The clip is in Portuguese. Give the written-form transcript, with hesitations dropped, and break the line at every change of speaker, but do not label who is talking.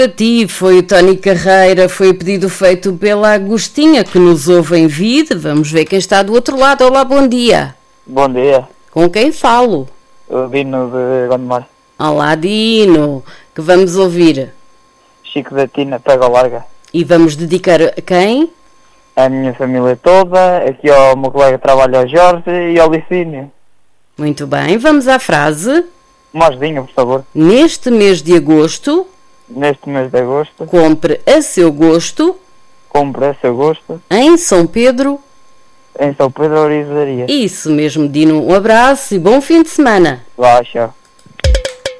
A ti foi o Tony Carreira, foi o pedido feito pela Agostinha que nos ouve em vida. Vamos ver quem está do outro lado. Olá, bom dia.
Bom dia,
Com quem falo?
o Dino de Gondomar.
Olá, Dino, que vamos ouvir.
Chico da Tina, pega ou larga.
E vamos dedicar a quem?
A minha família toda, aqui ao meu colega de trabalho, ao Jorge, e ao Licínio.
Muito bem, vamos à frase.
Uma ajudinha, por favor.
Neste mês de agosto,
Neste mês de agosto,
compre a seu gosto,
compre a seu gosto,
em São Pedro.
em São Pedro Orizaria.
Isso mesmo, Dino. Um abraço e bom fim de semana.
Lá, tchau.